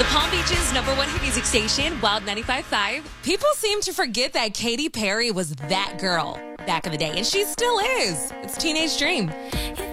Palm Beach's #1 hit music station, Wild 95.5. People seem to forget that Katy Perry was that girl back in the day, and she still is. It's Teenage Dream.